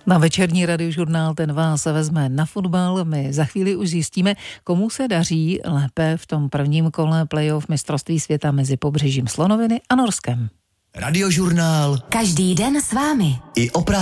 Na večerní radiožurnál ten vás vezme na fotbal. My za chvíli už zjistíme, komu se daří lépe v tom prvním kole playoff mistrovství světa mezi Pobřežím Slonoviny a Norskem. Radiožurnál. Každý den s vámi. I o